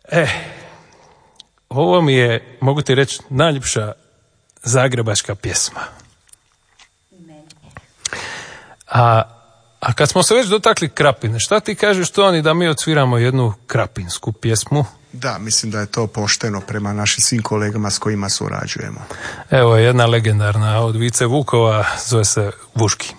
Ovo mi je, mogu ti reći, najljepša zagrebačka pjesma. A kad smo se već dotakli Krapine, šta ti kažeš Toni da mi odsviramo jednu krapinsku pjesmu? Da, mislim da je to pošteno prema našim svim kolegama s kojima surađujemo. Evo jedna legendarna od Vice Vukova, zove se Vuški.